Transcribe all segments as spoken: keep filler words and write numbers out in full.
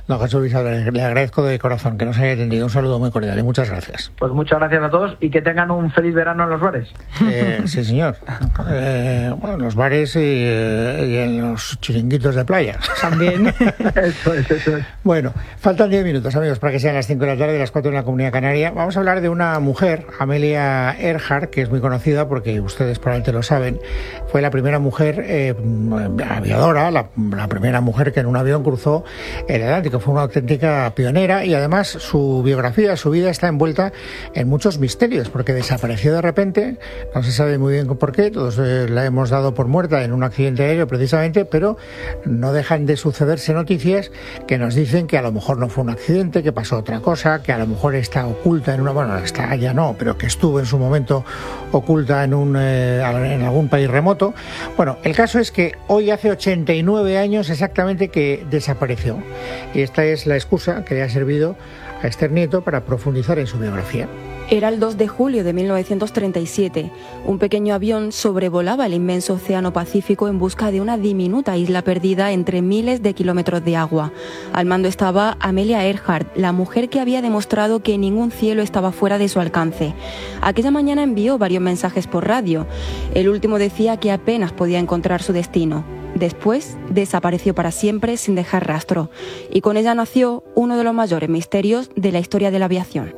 Don Jesús Luis, le, le agradezco de corazón que nos haya atendido. Un saludo muy cordial y muchas gracias. Pues muchas gracias a todos y que tengan un feliz verano en los bares. Eh, sí, señor. Eh, bueno, en los bares y, y en los chiringuitos de playa. También. Eso es, eso es. Bueno, faltan diez minutos, amigos, para que sean las cinco de la tarde, las cuatro en la Comunidad Canaria. Vamos a hablar de una mujer, Amelia Earhart, que es muy conocida porque ustedes probablemente lo saben. Fue la primera mujer eh, aviadora, la, la primera mujer que en un avión cruzó el Atlántico. Fue una auténtica pionera y además su biografía, su vida está envuelta en muchos misterios porque desapareció de repente, no se sabe muy bien por qué, todos eh, la hemos dado por muerta en un accidente aéreo precisamente, pero no dejan de sucederse noticias que nos dicen que a lo mejor no fue un accidente, que pasó otra cosa, que a lo mejor está oculta en una, bueno, está ya no, pero que estuvo en su momento oculta en un eh, en algún país remoto. Bueno, el caso es que hoy hace ochenta y nueve años exactamente que desapareció y esta es la excusa que le ha servido a Esther Nieto para profundizar en su biografía. Era el dos de julio de mil novecientos treinta y siete. Un pequeño avión sobrevolaba el inmenso océano Pacífico en busca de una diminuta isla perdida entre miles de kilómetros de agua. Al mando estaba Amelia Earhart, la mujer que había demostrado que ningún cielo estaba fuera de su alcance. Aquella mañana envió varios mensajes por radio. El último decía que apenas podía encontrar su destino. Después desapareció para siempre sin dejar rastro. Y con ella nació uno de los mayores misterios de la historia de la aviación.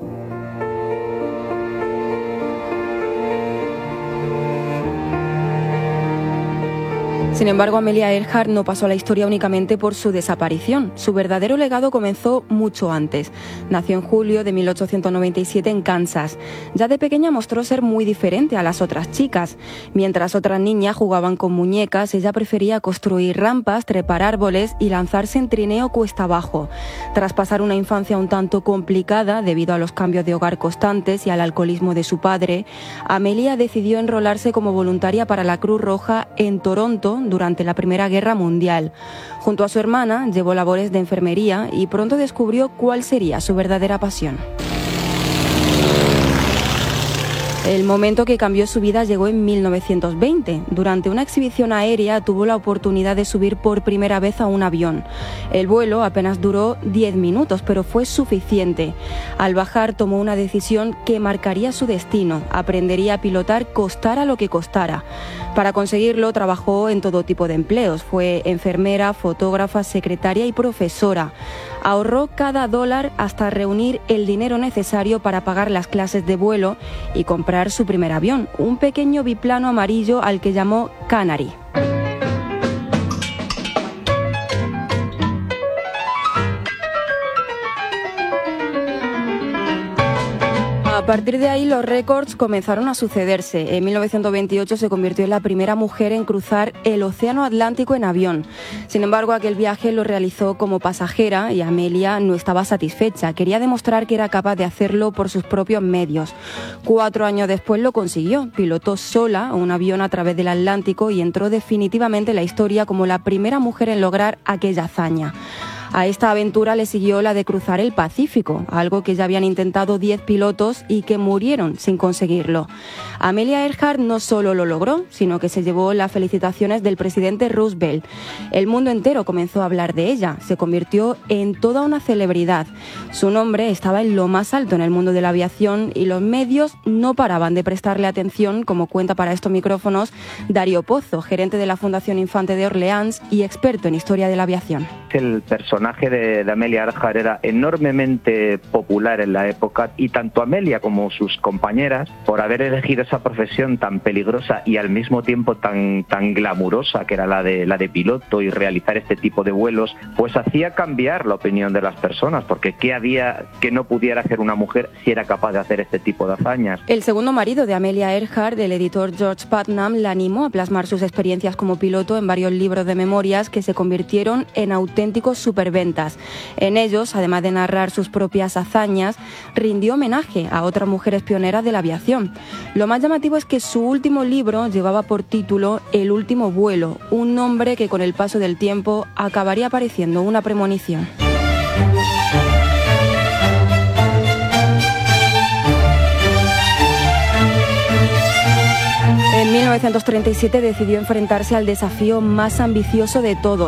Sin embargo, Amelia Earhart no pasó a la historia únicamente por su desaparición. Su verdadero legado comenzó mucho antes. Nació en julio de mil ochocientos noventa y siete en Kansas. Ya de pequeña mostró ser muy diferente a las otras chicas. Mientras otras niñas jugaban con muñecas, ella prefería construir rampas, trepar árboles y lanzarse en trineo cuesta abajo. Tras pasar una infancia un tanto complicada debido a los cambios de hogar constantes y al alcoholismo de su padre, Amelia decidió enrolarse como voluntaria para la Cruz Roja en Toronto durante la Primera Guerra Mundial. Junto a su hermana llevó labores de enfermería y pronto descubrió cuál sería su verdadera pasión. El momento que cambió su vida llegó en mil novecientos veinte. Durante una exhibición aérea tuvo la oportunidad de subir por primera vez a un avión. El vuelo apenas duró diez minutos, pero fue suficiente. Al bajar tomó una decisión que marcaría su destino. Aprendería a pilotar costara lo que costara. Para conseguirlo trabajó en todo tipo de empleos. Fue enfermera, fotógrafa, secretaria y profesora. Ahorró cada dólar hasta reunir el dinero necesario para pagar las clases de vuelo y comprar su primer avión, un pequeño biplano amarillo al que llamó Canary. A partir de ahí los récords comenzaron a sucederse. En mil novecientos veintiocho se convirtió en la primera mujer en cruzar el Océano Atlántico en avión. Sin embargo, aquel viaje lo realizó como pasajera y Amelia no estaba satisfecha. Quería demostrar que era capaz de hacerlo por sus propios medios. Cuatro años después lo consiguió. Pilotó sola un avión a través del Atlántico y entró definitivamente en la historia como la primera mujer en lograr aquella hazaña. A esta aventura le siguió la de cruzar el Pacífico, algo que ya habían intentado diez pilotos y que murieron sin conseguirlo. Amelia Earhart no solo lo logró, sino que se llevó las felicitaciones del presidente Roosevelt. El mundo entero comenzó a hablar de ella, se convirtió en toda una celebridad. Su nombre estaba en lo más alto en el mundo de la aviación y los medios no paraban de prestarle atención, como cuenta para estos micrófonos Darío Pozo, gerente de la Fundación Infante de Orleans y experto en historia de la aviación. El personaje de, de Amelia Earhart era enormemente popular en la época y tanto Amelia como sus compañeras, por haber elegido esa profesión tan peligrosa y al mismo tiempo tan, tan glamurosa que era la de, la de piloto y realizar este tipo de vuelos, pues hacía cambiar la opinión de las personas, porque ¿qué había que no pudiera hacer una mujer si era capaz de hacer este tipo de hazañas? El segundo marido de Amelia Earhart, el editor George Putnam, la animó a plasmar sus experiencias como piloto en varios libros de memorias que se convirtieron en auténticos superventas. En ellos, además de narrar sus propias hazañas, rindió homenaje a otras mujeres pioneras de la aviación. Lo más llamativo es que su último libro llevaba por título El último vuelo, un nombre que con el paso del tiempo acabaría pareciendo una premonición. En mil novecientos treinta y siete decidió enfrentarse al desafío más ambicioso de todos,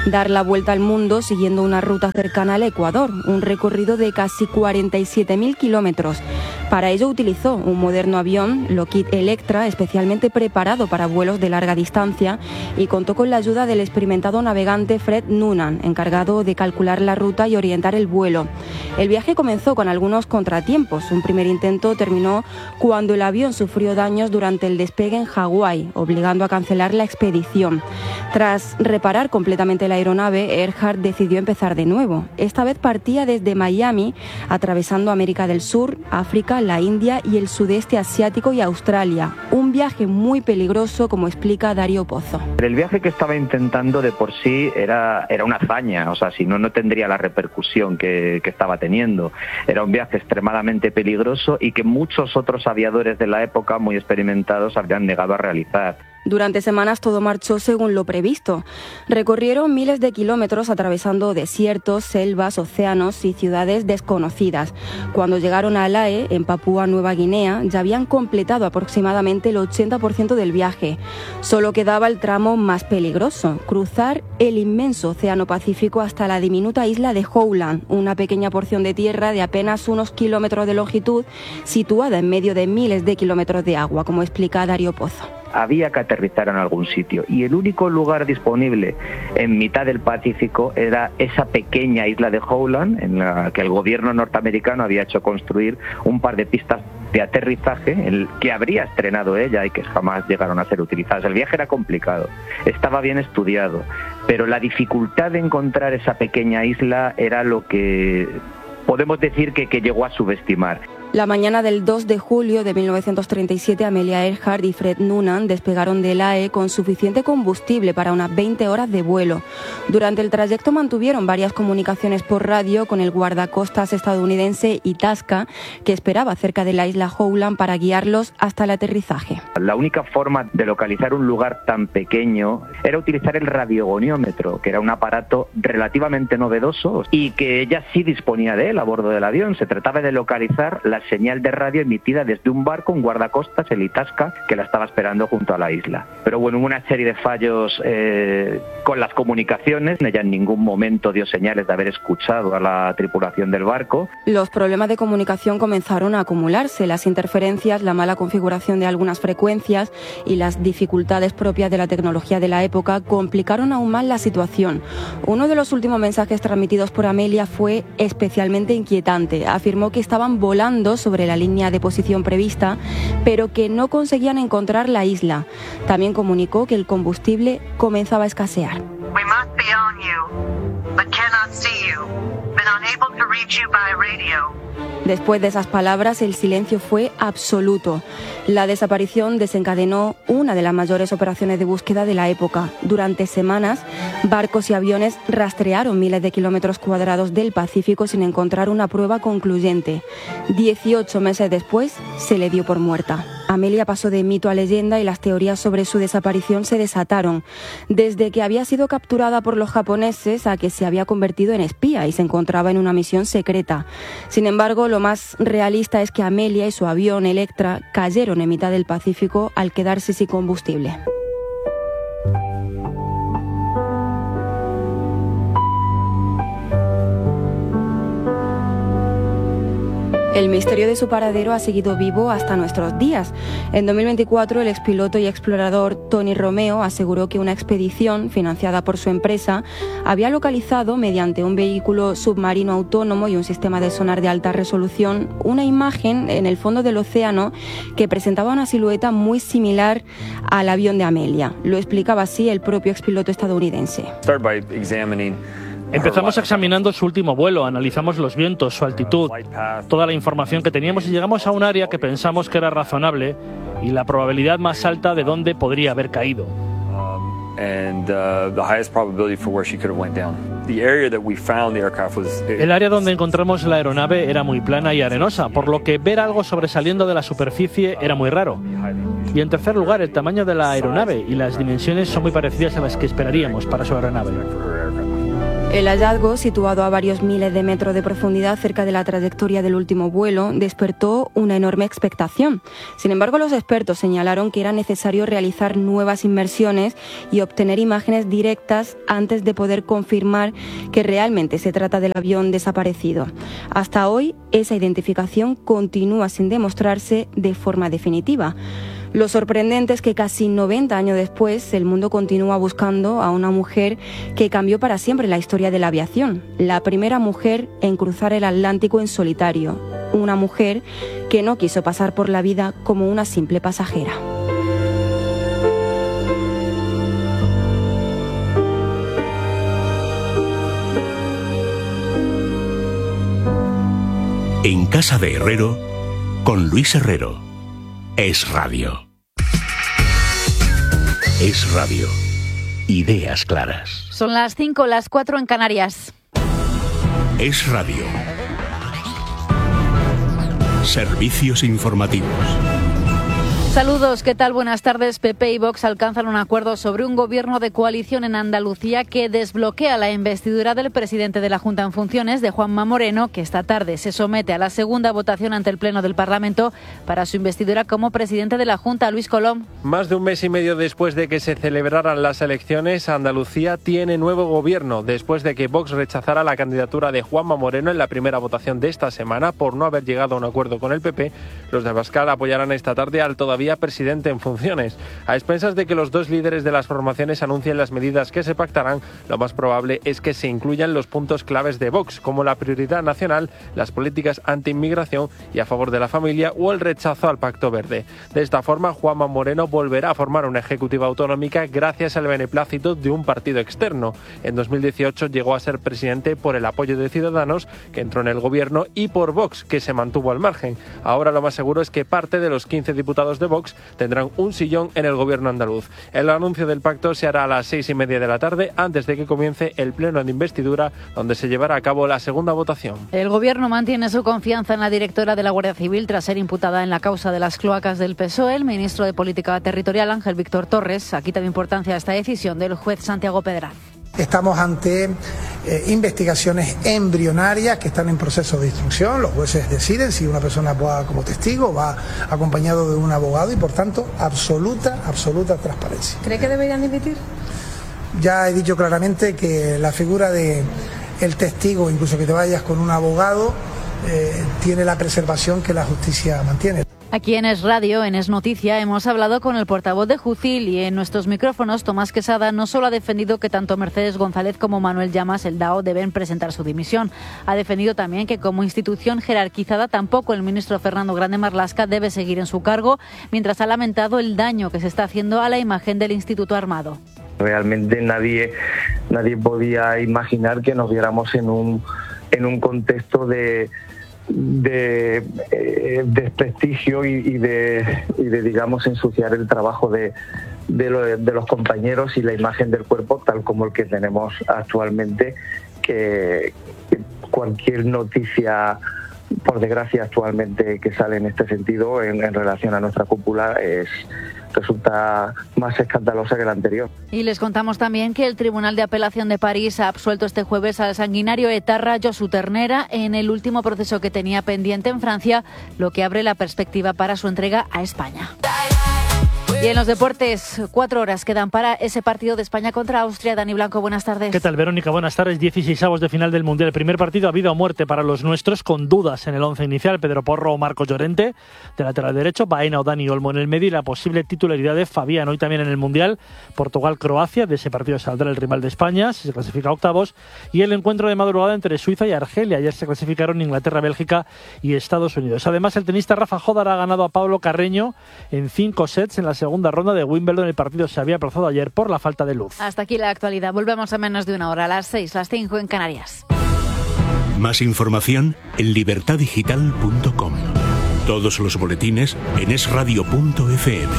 dar la vuelta al mundo siguiendo una ruta cercana al Ecuador, un recorrido de casi cuarenta y siete mil kilómetros. Para ello utilizó un moderno avión Lockheed Electra especialmente preparado para vuelos de larga distancia y contó con la ayuda del experimentado navegante Fred Noonan, encargado de calcular la ruta y orientar el vuelo. El viaje comenzó con algunos contratiempos. Un primer intento terminó cuando el avión sufrió daños durante el despegue en Hawái, obligando a cancelar la expedición. Tras reparar completamente la aeronave, Earhart decidió empezar de nuevo. Esta vez partía desde Miami, atravesando América del Sur, África, la India y el sudeste asiático y Australia. Un viaje muy peligroso, como explica Darío Pozo. El viaje que estaba intentando de por sí era, era una hazaña, o sea, si no, no tendría la repercusión que, que estaba teniendo. Era un viaje extremadamente peligroso y que muchos otros aviadores de la época, muy experimentados, habrían negado a realizar. Durante semanas todo marchó según lo previsto. Recorrieron miles de kilómetros atravesando desiertos, selvas, océanos y ciudades desconocidas. Cuando llegaron a Lae, en Papúa Nueva Guinea, ya habían completado aproximadamente el ochenta por ciento del viaje. Solo quedaba el tramo más peligroso, cruzar el inmenso Océano Pacífico hasta la diminuta isla de Howland, una pequeña porción de tierra de apenas unos kilómetros de longitud, situada en medio de miles de kilómetros de agua, como explica Darío Pozo. Había que aterrizar en algún sitio y el único lugar disponible en mitad del Pacífico era esa pequeña isla de Howland, en la que el gobierno norteamericano había hecho construir un par de pistas de aterrizaje el que habría estrenado ella y que jamás llegaron a ser utilizadas. El viaje era complicado, estaba bien estudiado, pero la dificultad de encontrar esa pequeña isla era lo que podemos decir que, que llegó a subestimar. La mañana del dos de julio de mil novecientos treinta y siete, Amelia Earhart y Fred Noonan despegaron de Lae con suficiente combustible para unas veinte horas de vuelo. Durante el trayecto mantuvieron varias comunicaciones por radio con el guardacostas estadounidense Itasca, que esperaba cerca de la isla Howland para guiarlos hasta el aterrizaje. La única forma de localizar un lugar tan pequeño era utilizar el radiogoniómetro, que era un aparato relativamente novedoso y que ella sí disponía de él a bordo del avión. Se trataba de localizar la señal de radio emitida desde un barco, un guardacostas, el Itasca, que la estaba esperando junto a la isla. Pero bueno, hubo una serie de fallos eh, con las comunicaciones. Ella en ningún momento dio señales de haber escuchado a la tripulación del barco. Los problemas de comunicación comenzaron a acumularse. Las interferencias, la mala configuración de algunas frecuencias y las dificultades propias de la tecnología de la época complicaron aún más la situación. Uno de los últimos mensajes transmitidos por Amelia fue especialmente inquietante. Afirmó que estaban volando sobre la línea de posición prevista, pero que no conseguían encontrar la isla. También comunicó que el combustible comenzaba a escasear. We must be on you, but cannot see you. Been unable to reach you by radio. Después de esas palabras, el silencio fue absoluto. La desaparición desencadenó una de las mayores operaciones de búsqueda de la época. Durante semanas, barcos y aviones rastrearon miles de kilómetros cuadrados del Pacífico sin encontrar una prueba concluyente. Dieciocho meses después, se le dio por muerta. Amelia pasó de mito a leyenda y las teorías sobre su desaparición se desataron. Desde que había sido capturada por los japoneses a que se había convertido en espía y se encontraba en una misión secreta. Sin embargo, lo más realista es que Amelia y su avión Electra cayeron en mitad del Pacífico al quedarse sin combustible. El misterio de su paradero ha seguido vivo hasta nuestros días. En dos mil veinticuatro, el expiloto y explorador Tony Romeo aseguró que una expedición financiada por su empresa había localizado, mediante un vehículo submarino autónomo y un sistema de sonar de alta resolución, una imagen en el fondo del océano que presentaba una silueta muy similar al avión de Amelia. Lo explicaba así el propio expiloto estadounidense. Empezamos examinando su último vuelo, analizamos los vientos, su altitud, toda la información que teníamos y llegamos a un área que pensamos que era razonable y la probabilidad más alta de dónde podría haber caído. El área donde encontramos la aeronave era muy plana y arenosa, por lo que ver algo sobresaliendo de la superficie era muy raro. Y en tercer lugar, el tamaño de la aeronave y las dimensiones son muy parecidas a las que esperaríamos para su aeronave. El hallazgo, situado a varios miles de metros de profundidad cerca de la trayectoria del último vuelo, despertó una enorme expectación. Sin embargo, los expertos señalaron que era necesario realizar nuevas inmersiones y obtener imágenes directas antes de poder confirmar que realmente se trata del avión desaparecido. Hasta hoy, esa identificación continúa sin demostrarse de forma definitiva. Lo sorprendente es que casi noventa años después el mundo continúa buscando a una mujer que cambió para siempre la historia de la aviación. La primera mujer en cruzar el Atlántico en solitario. Una mujer que no quiso pasar por la vida como una simple pasajera. En casa de Herrero, con Luis Herrero. Es Radio. Es Radio. Ideas claras. Son las cinco, las cuatro en Canarias. Es Radio. Servicios informativos. Saludos, ¿qué tal? Buenas tardes. P P y Vox alcanzan un acuerdo sobre un gobierno de coalición en Andalucía que desbloquea la investidura del presidente de la Junta en funciones, de Juanma Moreno, que esta tarde se somete a la segunda votación ante el Pleno del Parlamento para su investidura como presidente de la Junta. Luis Colom. Más de un mes y medio después de que se celebraran las elecciones, Andalucía tiene nuevo gobierno, después de que Vox rechazara la candidatura de Juanma Moreno en la primera votación de esta semana por no haber llegado a un acuerdo con el P P. Los de Abascal apoyarán esta tarde al todavía presidente en funciones. A expensas de que los dos líderes de las formaciones anuncien las medidas que se pactarán, lo más probable es que se incluyan los puntos claves de Vox, como la prioridad nacional, las políticas anti-inmigración y a favor de la familia o el rechazo al Pacto Verde. De esta forma, Juanma Moreno volverá a formar una ejecutiva autonómica gracias al beneplácito de un partido externo. En dos mil dieciocho llegó a ser presidente por el apoyo de Ciudadanos, que entró en el gobierno, y por Vox, que se mantuvo al margen. Ahora lo más seguro es que parte de los quince diputados de Vox tendrán un sillón en el gobierno andaluz. El anuncio del pacto se hará a las seis y media de la tarde, antes de que comience el pleno de investidura, donde se llevará a cabo la segunda votación. El gobierno mantiene su confianza en la directora de la Guardia Civil tras ser imputada en la causa de las cloacas del P S O E. El ministro de Política Territorial, Ángel Víctor Torres, ha quitado importancia a esta decisión del juez Santiago Pedraz. Estamos ante eh, investigaciones embrionarias que están en proceso de instrucción. Los jueces deciden si una persona va como testigo, va acompañado de un abogado y, por tanto, absoluta, absoluta transparencia. ¿Cree que deberían dimitir? Ya he dicho claramente que la figura de el testigo, incluso que te vayas con un abogado, eh, tiene la preservación que la justicia mantiene. Aquí en Es Radio, en Es Noticia, hemos hablado con el portavoz de Jucil y en nuestros micrófonos Tomás Quesada no solo ha defendido que tanto Mercedes González como Manuel Llamas, el D A O, deben presentar su dimisión. Ha defendido también que como institución jerarquizada tampoco el ministro Fernando Grande Marlaska debe seguir en su cargo, mientras ha lamentado el daño que se está haciendo a la imagen del Instituto Armado. Realmente nadie, nadie podía imaginar que nos viéramos en un, en un contexto de... de eh, desprestigio y, y de y de digamos ensuciar el trabajo de de, lo, de los compañeros y la imagen del cuerpo tal como el que tenemos actualmente, que, que cualquier noticia, por desgracia actualmente, que sale en este sentido en, en relación a nuestra cúpula es resulta más escandalosa que la anterior. Y les contamos también que el Tribunal de Apelación de París ha absuelto este jueves al sanguinario etarra Josu Ternera en el último proceso que tenía pendiente en Francia, lo que abre la perspectiva para su entrega a España. Y en los deportes, cuatro horas quedan para ese partido de España contra Austria. Dani Blanco, buenas tardes. ¿Qué tal, Verónica? Buenas tardes. dieciseisavos de final del Mundial. El primer partido ha vida o muerte para los nuestros, con dudas en el once inicial. Pedro Porro o Marco Llorente, de lateral derecho. Baena o Dani Olmo en el medio. Y la posible titularidad de Fabián hoy también en el Mundial. Portugal-Croacia. De ese partido saldrá el rival de España, si se clasifica a octavos. Y el encuentro de madrugada entre Suiza y Argelia. Ayer se clasificaron Inglaterra, Bélgica y Estados Unidos. Además, el tenista Rafa Jódar ha ganado a Pablo Carreño en cinco sets en la segunda ronda de Wimbledon. El partido se había aplazado ayer por la falta de luz. Hasta aquí la actualidad. Volvemos a menos de una hora, a las seis, las cinco en Canarias. Más información en libertad digital punto com. Todos los boletines en es radio punto efe eme.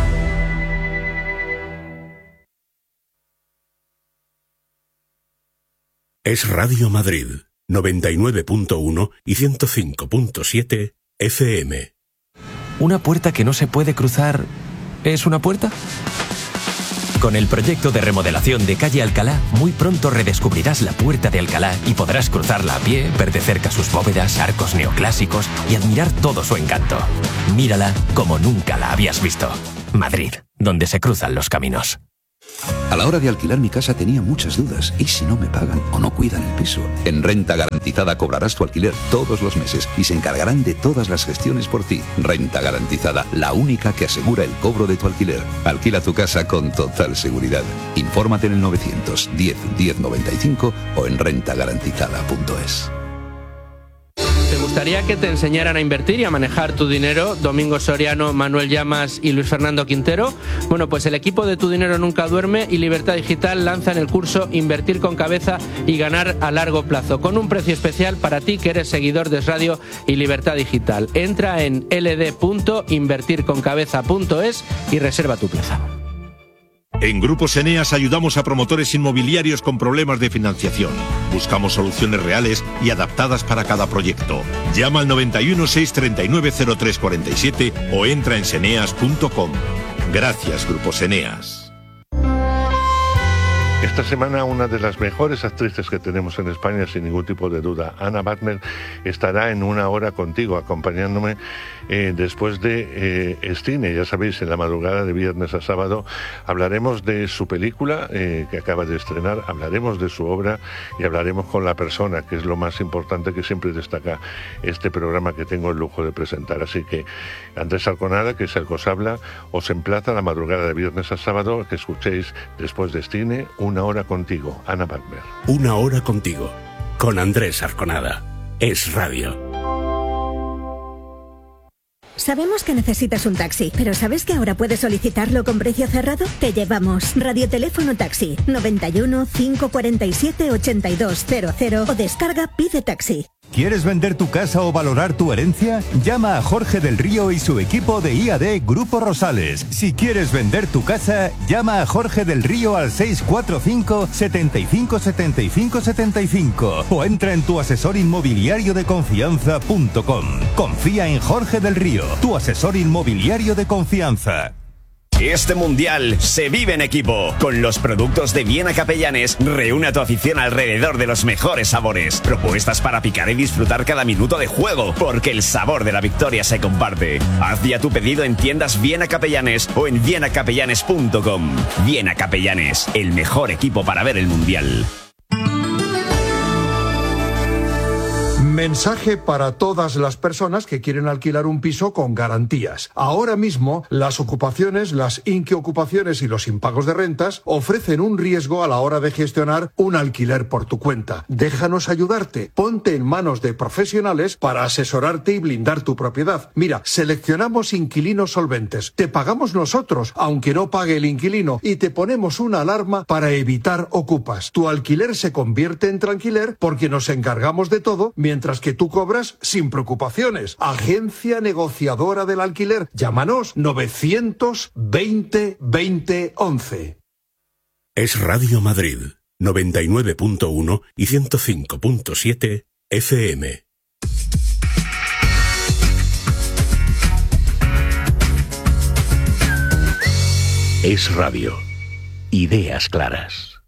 Es Radio Madrid, noventa y nueve punto uno y ciento cinco punto siete efe eme. Una puerta que no se puede cruzar... ¿es una puerta? Con el proyecto de remodelación de calle Alcalá, muy pronto redescubrirás la Puerta de Alcalá y podrás cruzarla a pie, ver de cerca sus bóvedas, arcos neoclásicos y admirar todo su encanto. Mírala como nunca la habías visto. Madrid, donde se cruzan los caminos. A la hora de alquilar mi casa tenía muchas dudas. ¿Y si no me pagan o no cuidan el piso? En Renta Garantizada cobrarás tu alquiler todos los meses y se encargarán de todas las gestiones por ti. Renta Garantizada, la única que asegura el cobro de tu alquiler. Alquila tu casa con total seguridad. Infórmate en el novecientos diez diez noventa y cinco o en renta garantizada punto es. ¿Te gustaría que te enseñaran a invertir y a manejar tu dinero? Domingo Soriano, Manuel Llamas y Luis Fernando Quintero. Bueno, pues el equipo de Tu Dinero Nunca Duerme y Libertad Digital lanzan el curso Invertir con Cabeza y Ganar a Largo Plazo, con un precio especial para ti que eres seguidor de Es Radio y Libertad Digital. Entra en l d punto invertir con cabeza punto es y reserva tu plaza. En Grupos Eneas ayudamos a promotores inmobiliarios con problemas de financiación. Buscamos soluciones reales y adaptadas para cada proyecto. Llama al noventa y uno, seiscientos treinta y nueve, cero tres cuarenta y siete o entra en seneas punto com. Gracias, Grupos Eneas. Esta semana una de las mejores actrices que tenemos en España, sin ningún tipo de duda, Anna Butner, estará en Una Hora Contigo, acompañándome eh, después de eh, Cine. Ya sabéis, en la madrugada de viernes a sábado hablaremos de su película eh, que acaba de estrenar, hablaremos de su obra y hablaremos con la persona, que es lo más importante que siempre destaca este programa que tengo el lujo de presentar. Así que Andrés Arconada, que es el que os habla, os emplaza la madrugada de viernes a sábado que escuchéis después de Cine Una Hora Contigo, Anna Butner. Una Hora Contigo, con Andrés Arconada. Es Radio. Sabemos que necesitas un taxi, pero ¿sabes que ahora puedes solicitarlo con precio cerrado? Te llevamos. Radioteléfono Taxi, noventa y uno, cinco cuarenta y siete, ochenta y dos cero cero o descarga Pide Taxi. ¿Quieres vender tu casa o valorar tu herencia? Llama a Jorge del Río y su equipo de I A D Grupo Rosales. Si quieres vender tu casa, llama a Jorge del Río al seis cuatro cinco, setenta y cinco, setenta y cinco, setenta y cinco o entra en tu asesor inmobiliario de confianza punto com. Confía en Jorge del Río, tu asesor inmobiliario de confianza. Este mundial se vive en equipo. Con los productos de Viena Capellanes, reúne a tu afición alrededor de los mejores sabores. Propuestas para picar y disfrutar cada minuto de juego, porque el sabor de la victoria se comparte. Haz ya tu pedido en tiendas Viena Capellanes o en viena capellanes punto com. Viena Capellanes, el mejor equipo para ver el mundial. Mensaje para todas las personas que quieren alquilar un piso con garantías. Ahora mismo, las ocupaciones, las inquiocupaciones y los impagos de rentas ofrecen un riesgo a la hora de gestionar un alquiler por tu cuenta. Déjanos ayudarte. Ponte en manos de profesionales para asesorarte y blindar tu propiedad. Mira, seleccionamos inquilinos solventes. Te pagamos nosotros, aunque no pague el inquilino, y te ponemos una alarma para evitar ocupas. Tu alquiler se convierte en tranquiler porque nos encargamos de todo, mientras que tú cobras sin preocupaciones. Agencia negociadora del alquiler. Llámanos novecientos veinte veinte once. Es Radio Madrid, noventa y nueve punto uno y ciento cinco punto siete F M. Es Radio. Ideas claras.